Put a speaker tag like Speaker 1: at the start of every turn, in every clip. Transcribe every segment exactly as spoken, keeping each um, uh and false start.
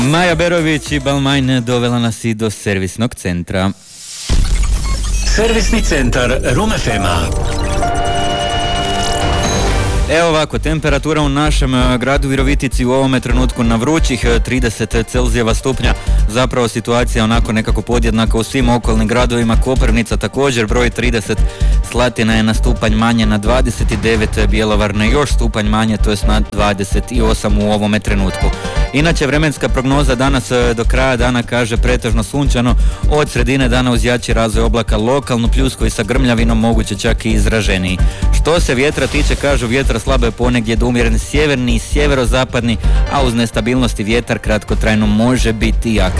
Speaker 1: Maja Berović i Balmain dovela nas i do servisnog centra.
Speaker 2: Servisni centar Room F M-a.
Speaker 1: Evo ovako, temperatura u našem gradu Virovitici u ovome trenutku na vrućih trideset Celzijeva stupnja, zapravo situacija onako nekako podjednaka u svim okolnim gradovima. Koprivnica također broj trideset, Slatina je na stupanj manje na dvadeset devet, Bjelovar na još stupanj manje, to jest na dvadeset osam u ovome trenutku. Inače, vremenska prognoza danas do kraja dana kaže pretežno sunčano, od sredine dana uz jači razvoj oblaka, lokalnu pljusku i sa grmljavinom, moguće čak i izraženiji. Što se vjetra tiče, kažu vjetra slabo je ponegdje do umjeren sjeverni i sjeverozapadni, a uz nestabilnosti vjetar kratkotrajno može biti jak.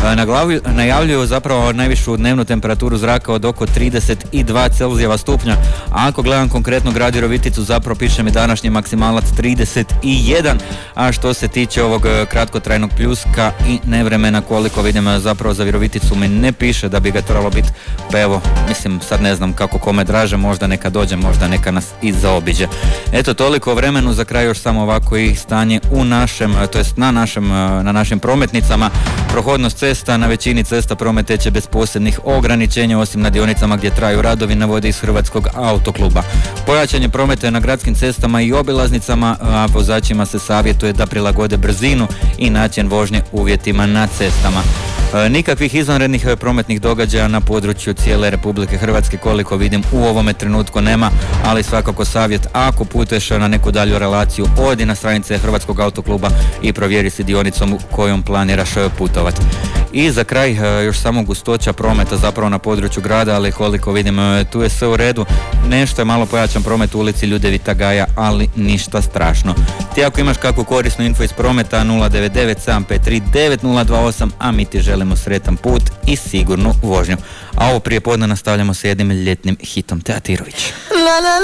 Speaker 1: Najavljuju zapravo najvišu dnevnu temperaturu zraka od oko trideset dva Celzijeva stupnja, a ako gledam konkretno grad Viroviticu, zapravo piše mi današnji maksimalac trideset jedan, a što se tiče ovog kratkotrajnog pljuska i nevremena, koliko vidim, zapravo za Viroviticu mi ne piše da bi ga trebalo biti, pa evo, mislim, sad ne znam kako kome draže, možda neka dođe, možda neka nas i zaobiđe. Eto, toliko o vremenu, za kraj još samo ovako i stanje u našem, to jest na našem, na našim prometnicama. Prohodnost cesta, na većini cesta promet teče bez posebnih ograničenja, osim na dionicama gdje traju radovi, navode iz Hrvatskog autokluba. Pojačanje prometa na gradskim cestama i obilaznicama, a vozačima se savjetuje da prilagode brzinu i način vožnje uvjetima na cestama. Nikakvih izvanrednih prometnih događaja na području cijele Republike Hrvatske, koliko vidim, u ovome trenutku nema, ali svakako savjet, ako putuješ na neku dalju relaciju, odi na stranice Hrvatskog autokluba i provjeri si dionicom u kojom planiraš putovati. I za kraj još samo gustoća prometa zapravo na području grada, ali koliko vidim tu je sve u redu. Nešto je malo pojačan promet u ulici Ljudevita Gaja, ali ništa strašno. Ti ako imaš kakvu korisnu info iz prometa, nula devet devet sedam pet tri devet nula dva osam, a mi ti želimo sretan put i sigurnu vožnju. A ovo prije podne nastavljamo s jednim ljetnim hitom Teatirović.